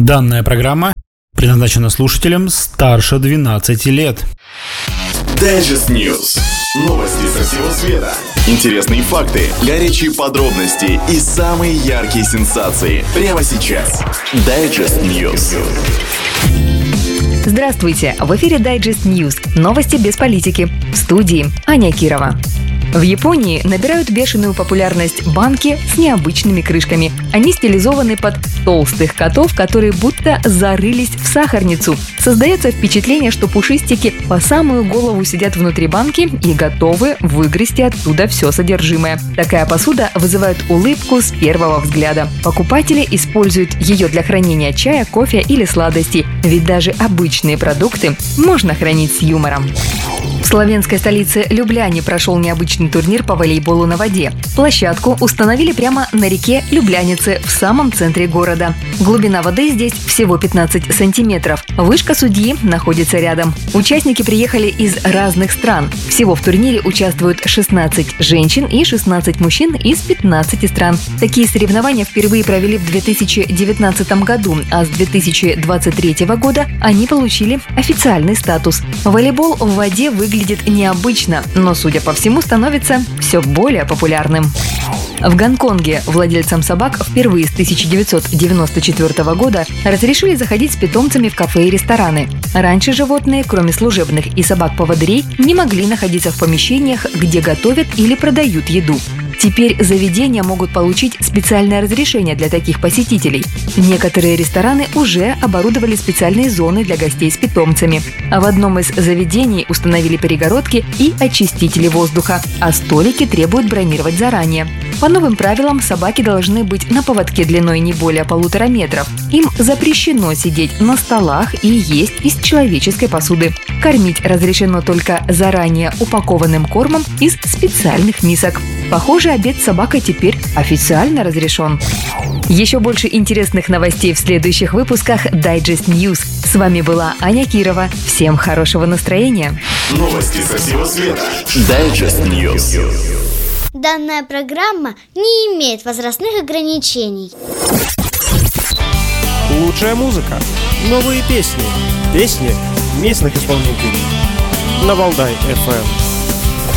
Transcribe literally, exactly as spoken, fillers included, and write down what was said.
Данная программа предназначена слушателям старше двенадцати лет. Digest News. Новости со всего света. Интересные факты, горячие подробности и самые яркие сенсации. Прямо сейчас. Digest News. Здравствуйте! В эфире Digest News. Новости без политики. В студии Аня Кирова. В Японии набирают бешеную популярность банки с необычными крышками. Они стилизованы под толстых котов, которые будто зарылись в сахарницу. Создается впечатление, что пушистики по самую голову сидят внутри банки и готовы выгрести оттуда все содержимое. Такая посуда вызывает улыбку с первого взгляда. Покупатели используют ее для хранения чая, кофе или сладостей, ведь даже обычные продукты можно хранить с юмором. В славянской столице Любляне прошел необычный турнир по волейболу на воде. Площадку установили прямо на реке Люблянице в самом центре города. Глубина воды здесь всего пятнадцать сантиметров. Вышка судьи находится рядом. Участники приехали из разных стран. Всего в турнире участвуют шестнадцать женщин и шестнадцать мужчин из пятнадцати стран. Такие соревнования впервые провели в две тысячи девятнадцатом году, а с две тысячи двадцать третьего года они получили официальный статус. Волейбол в воде выглядит Выглядит необычно, но, судя по всему, становится все более популярным. В Гонконге владельцам собак впервые с тысяча девятьсот девяносто четвёртого года разрешили заходить с питомцами в кафе и рестораны. Раньше животные, кроме служебных и собак-поводырей, не могли находиться в помещениях, где готовят или продают еду. Теперь заведения могут получить специальное разрешение для таких посетителей. Некоторые рестораны уже оборудовали специальные зоны для гостей с питомцами. А в одном из заведений установили перегородки и очистители воздуха, а столики требуют бронировать заранее. По новым правилам собаки должны быть на поводке длиной не более полутора метров. Им запрещено сидеть на столах и есть из человеческой посуды. Кормить разрешено только заранее упакованным кормом из специальных мисок. Похоже, обед с собакой теперь официально разрешен. Еще больше интересных новостей в следующих выпусках Digest News. С вами была Аня Кирова. Всем хорошего настроения. Новости со всего света. Digest News. Данная программа не имеет возрастных ограничений. Лучшая музыка, новые песни, песни местных исполнителей. На Валдай эф эм.